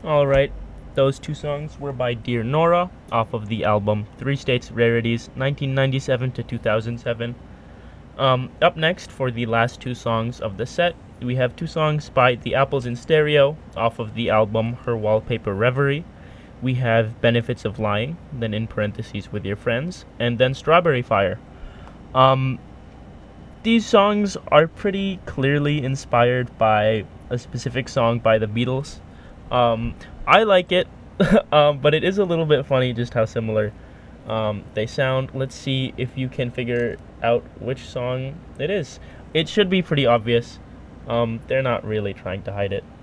Alright, those two songs were by Dear Nora off of the album Three States Rarities 1997 to 2007. Up next, for the last two songs of the set, we have two songs by The Apples in Stereo off of the album Her Wallpaper Reverie. We have Benefits of Lying, then in parentheses With Your Friends, and then Strawberry Fire. Um, these songs are pretty clearly inspired by a specific song by the Beatles. Um, I like it, but it is a little bit funny just how similar they sound. Let's see if you can figure out which song it is. It should be pretty obvious. They're not really trying to hide it.